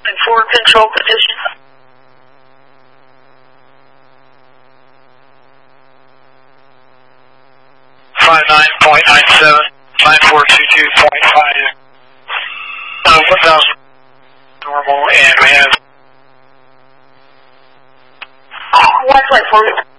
And forward control position. 59.97, 9422.5, 1000 normal, and we have 1.4.